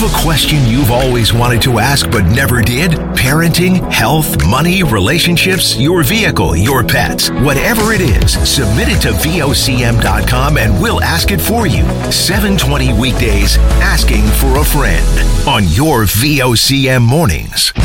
a question you've always wanted to ask but never did? Parenting, health, money, relationships, your vehicle, your pets. Whatever it is, submit it to VOCM.com and we'll ask it for you. 7:20 weekdays, Asking for a Friend on your VOCM mornings.